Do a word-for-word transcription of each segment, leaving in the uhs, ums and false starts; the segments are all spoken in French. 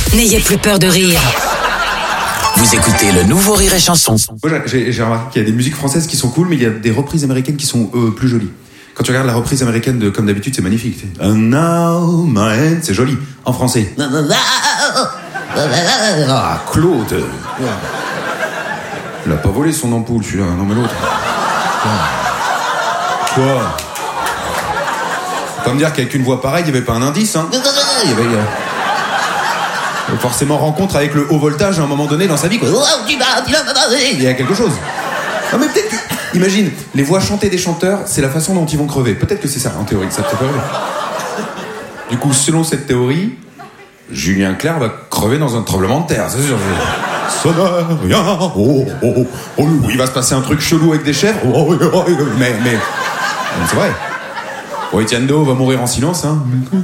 N'ayez plus peur de rire. Vous écoutez le nouveau Rire et Chanson. Moi, j'ai, j'ai remarqué qu'il y a des musiques françaises qui sont cool, mais il y a des reprises américaines qui sont euh, plus jolies. Quand tu regardes la reprise américaine de Comme d'habitude, c'est magnifique. And now my hand, c'est joli en français. Ah, Claude. Il a pas volé son ampoule, celui-là. Non, mais l'autre. Quoi? Faut pas me dire qu'avec une voix pareille, il n'y avait pas un indice, hein. Il y avait... Euh... forcément rencontre avec le haut voltage à un moment donné dans sa vie, quoi. Il y a quelque chose. Non, mais peut-être que... Imagine, les voix chantées des chanteurs, c'est la façon dont ils vont crever. Peut-être que c'est ça, en théorie, que ça te fait rêver. Du coup, selon cette théorie, Julien Clerc va crever dans un tremblement de terre, c'est sûr. Ça n'a rien, oh, oh, oh, oh, il va se passer un truc chelou avec des chèvres, oh, oh, oh, mais, mais... C'est vrai. Bon, Etienne Dao va mourir en silence, hein.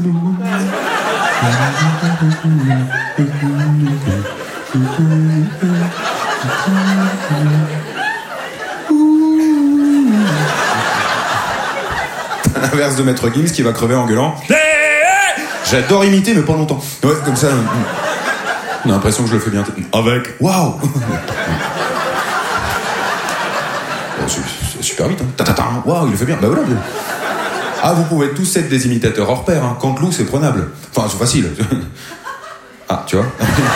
L'inverse de Maître Gims qui va crever en gueulant. J'adore imiter, mais pas longtemps. Ouais, comme ça. On a l'impression que je le fais bien. Avec. Waouh. C'est super vite. Hein. Waouh, il le fait bien. Bah voilà. Ah, vous pouvez tous être des imitateurs hors pair. Hein. Canteloup, c'est prenable. Enfin, c'est facile. Ah, tu vois.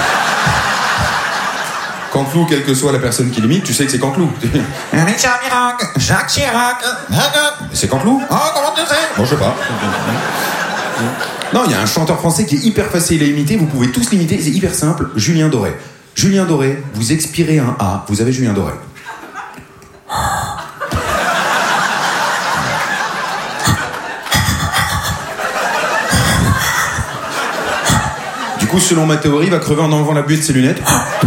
Canteloup, quelle que soit la personne qui l'imite, tu sais que c'est Canteloup. Jacques Chirac, Jacques Chirac. C'est Canteloup? Oh, comment tu sais? Bon, je sais pas. Non, il y a un chanteur français qui est hyper facile à imiter. Vous pouvez tous l'imiter, c'est hyper simple. Julien Doré. Julien Doré, vous expirez un A, vous avez Julien Doré. Du coup, selon ma théorie, il va crever en enlevant la buée de ses lunettes.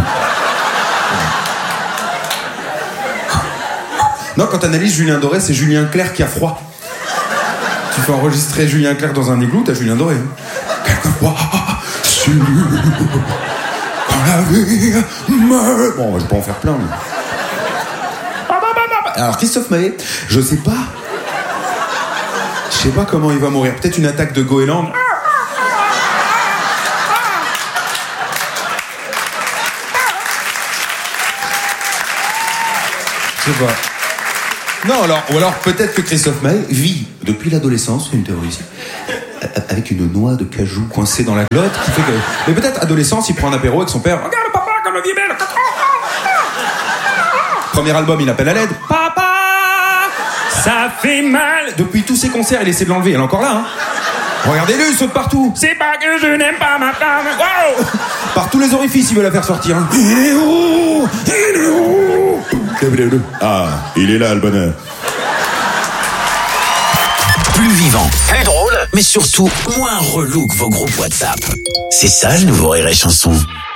Non, quand t'analyses Julien Doré, c'est Julien Clerc qui a froid. Tu fais enregistrer Julien Clerc dans un igloo, t'as Julien Doré. Quelquefois, sur... Quand la vie me... Bon, je peux en faire plein. Mais... Alors, Christophe Maé, je sais pas... Je sais pas comment il va mourir. Peut-être une attaque de goéland. Je sais pas. Non, alors, ou alors peut-être que Christophe Maé vit depuis l'adolescence, c'est une théorie ici, avec une noix de cajou coincée dans la glotte qui fait que... Mais peut-être adolescence, il prend un apéro avec son père. Regarde papa, comme le vieil belle. Premier album, il appelle à l'aide. Papa, ça fait mal. Depuis tous ses concerts, il essaie de l'enlever. Elle est encore là, hein. Regardez-le, il saute partout. C'est pas que je n'aime pas ma femme. Wow. Par tous les orifices, il veut la faire sortir. Hein. Il est où? Il est où? Ah, il est là, le bonheur. Plus vivant, plus drôle, mais surtout moins relou que vos groupes WhatsApp. C'est ça le nouveau Rire et Chanson.